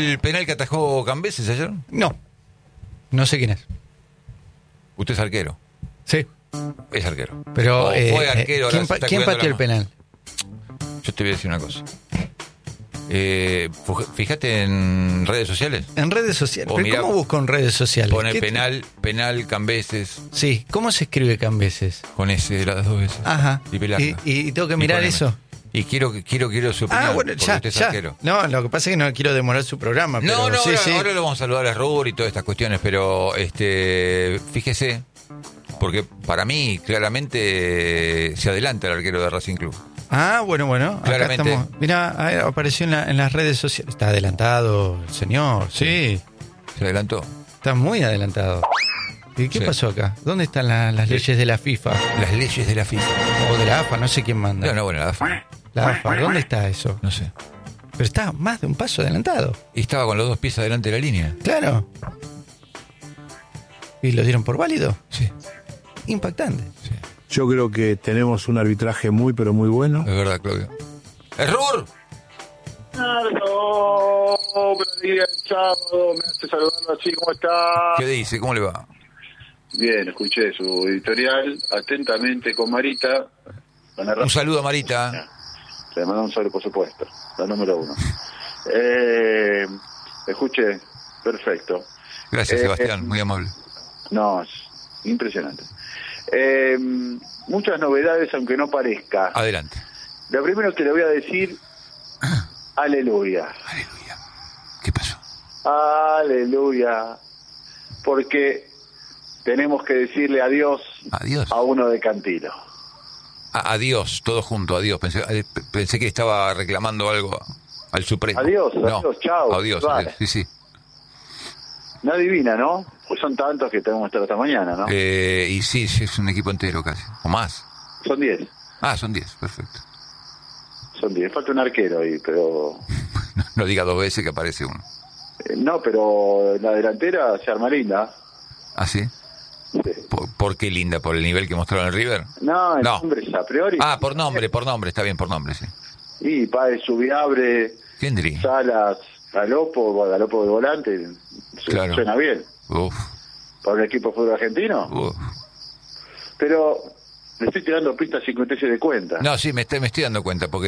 el penal que atajó Cambeses ayer? No sé quién es. Usted es arquero. Sí. Es arquero. Pero O fue arquero. ahora se está ¿quién cuidando pateó la el penal? Yo te voy a decir una cosa. Fíjate en redes sociales. En redes sociales. O ¿Pero mirá, cómo busco en redes sociales? Pone penal Cambeses. Sí, ¿cómo se escribe Cambeses? Con S las dos veces. Ajá. Y pelarla. Y tengo que mirar poneme. eso. Y quiero su opinión. Bueno, porque ya, usted es ya. arquero. No, lo que pasa es que no quiero demorar su programa. Pero No, sí, sí. ahora lo vamos a saludar a Rubur y todas estas cuestiones, pero fíjese, porque para mí claramente se adelanta el arquero de Racing Club. Bueno. Claramente. Acá estamos. Mirá, apareció en las redes sociales. Está adelantado el señor, sí. Se adelantó. Está muy adelantado. ¿Y qué pasó acá? ¿Dónde están las leyes de la FIFA? Las leyes de la FIFA. O de la AFA, no sé quién manda. No, bueno, la AFA. La AFA, ¿dónde está eso? No sé. Pero está más de un paso adelantado. Y estaba con los dos pies adelante de la línea. Claro. ¿Y lo dieron por válido? Sí. Impactante. Sí. Yo creo que tenemos un arbitraje muy, pero muy bueno. Es verdad, Claudio. ¡Error! No, buen día, el sábado, me hace saludarlo así, ¿cómo está? ¿Qué dice? ¿Cómo le va? Bien, escuché su editorial atentamente con Marita. Un saludo a Marita. Le mando un saludo, por supuesto, la número 1. Escuché, perfecto. Gracias, Sebastián, muy amable. No, es impresionante. Muchas novedades, aunque no parezca. Adelante. Lo primero que le voy a decir, aleluya. Aleluya. ¿Qué pasó? Aleluya. Porque tenemos que decirle adiós a uno de Cantilo. Adiós, todo junto, adiós. Pensé que estaba reclamando algo al Supremo. Adiós, chao. Adiós, sí. No adivina, ¿no? Pues son tantos que tenemos que estar hasta mañana, ¿no? Y sí, es un equipo entero casi, o más. Son 10. Son 10, perfecto. Son 10, falta un arquero ahí, pero... No diga 2 veces que aparece uno. No, pero la delantera se arma linda. ¿Ah, sí? Sí. ¿Por qué linda? ¿Por el nivel que mostraron en River? No, el nombre es a priori. Por nombre, está bien, por nombre, sí. Y Páez, Subiabre, Kendry, Salas, Galopo de volante, claro. Suena bien. Uf. Para el equipo de fútbol argentino. Uf. Pero le estoy tirando pistas sin que usted se dé cuenta. No, sí, me estoy dando cuenta, porque